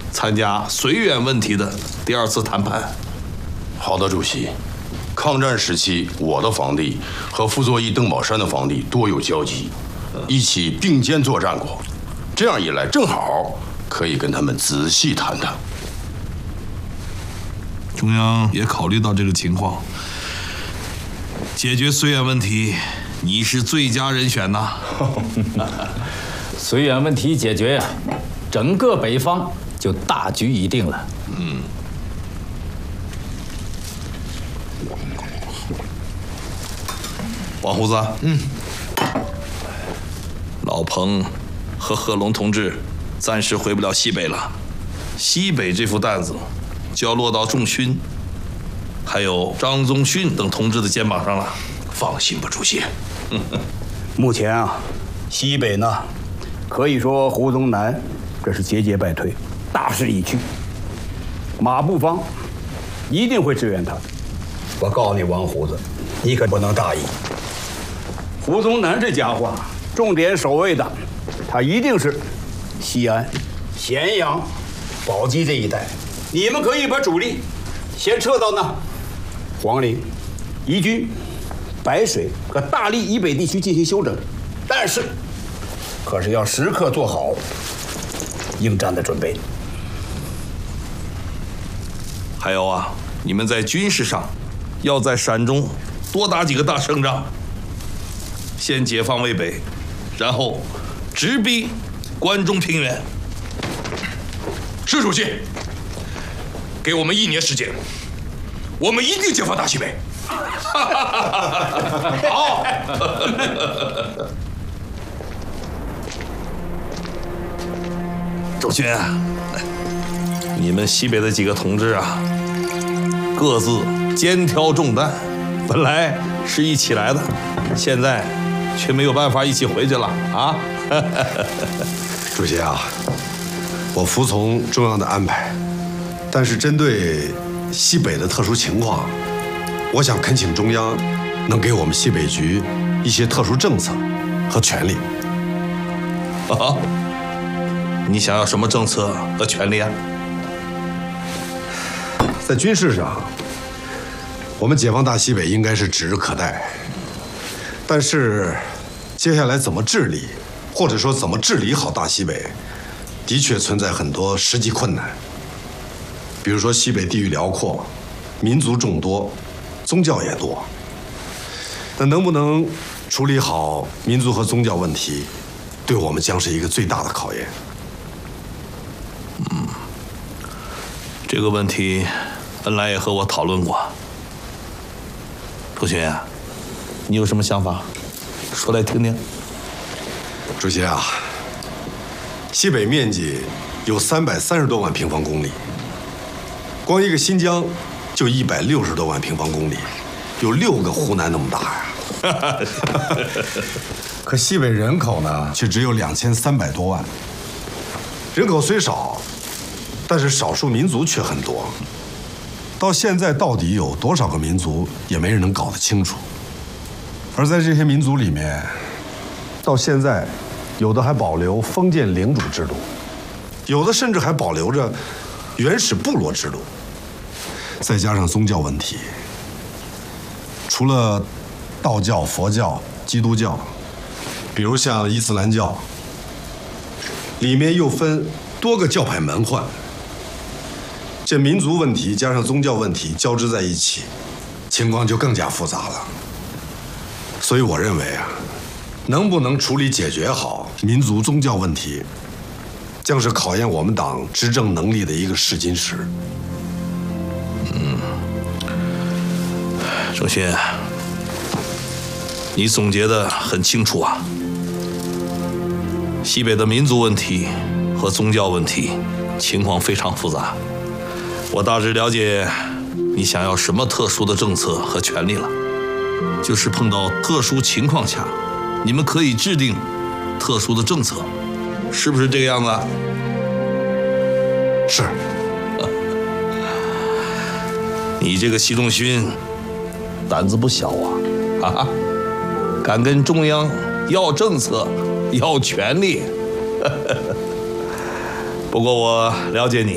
参加绥远问题的第2次谈判。 好的，主席。抗战时期，我的房弟和傅作义、邓宝山的房弟多有交集，一起并肩作战过。这样一来，正好可以跟他们仔细谈谈。 中央也考虑到这个情况，解决绥远问题，你是最佳人选呐。 绥远问题解决呀，整个北方就大局已定了。 王胡子，老彭和贺龙同志暂时回不了西北了，西北这副担子就要落到仲勋，还有张宗逊等同志的肩膀上了。 放心吧，主席。 目前啊，西北呢，可以说胡宗南这是节节败退，大势已去。马步芳一定会支援他。我告诉你，王胡子，你可不能大意。胡宗南这家伙，重点守卫的，他一定是西安、咸阳、宝鸡这一带。你们可以把主力先撤到那黄陵、宜居、白水和大荔以北地区进行休整，但是可是要时刻做好应战的准备。 还有啊，你们在军事上要在陕中多打几个大胜仗，先解放渭北，然后直逼关中平原。 是主席，给我们1年时间，我们一定解放大西北。 好。周军，你们西北的几个同志啊，各自肩挑重担，本来是一起来的，现在却没有办法一起回去了啊！ 主席啊，我服从中央的安排，但是针对西北的特殊情况，我想恳请中央能给我们西北局一些特殊政策和权利。 啊，你想要什么政策和权利啊？ 在军事上，我们解放大西北应该是指日可待，但是接下来怎么治理，或者说怎么治理好大西北，的确存在很多实际困难。比如说西北地域辽阔，民族众多，宗教也多，那能不能处理好民族和宗教问题，对我们将是一个最大的考验。 这个问题恩来也和我讨论过。周群，你有什么想法？说来听听。 主席啊，西北面积有330多万平方公里，光一个新疆就160多万平方公里，有6个湖南那么大呀。可西北人口呢，却只有2300多万。人口虽少，但是少数民族却很多。到现在到底有多少个民族，也没人能搞得清楚。而在这些民族里面，到现在，有的还保留封建领主制度，有的甚至还保留着原始部落制度。再加上宗教问题，除了道教、佛教、基督教，比如像伊斯兰教，里面又分多个教派门户。这民族问题加上宗教问题交织在一起，情况就更加复杂了。所以我认为啊，能不能处理解决好民族宗教问题，将是考验我们党执政能力的一个试金石。 郑勋，你总结得很清楚啊。西北的民族问题和宗教问题情况非常复杂，我大致了解你想要什么特殊的政策和权利了。就是碰到特殊情况下，你们可以制定特殊的政策，是不是这个样子？ 是。 你这个习仲勋胆子不小啊，敢跟中央要政策、要权利。不过我了解你，